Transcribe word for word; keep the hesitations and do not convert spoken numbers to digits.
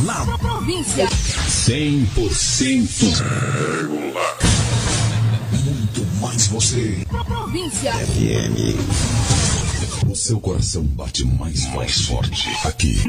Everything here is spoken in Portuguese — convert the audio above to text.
na província. cem por cento regular. Muito mais você. Na província. F M. O seu coração bate mais, mais forte aqui.